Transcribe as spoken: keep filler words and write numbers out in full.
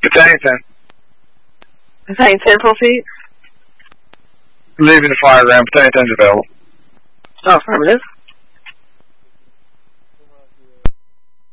Battalion ten. Battalion ten, full seat. Leaving the fire ground. Battalion ten's available. Oh, affirmative.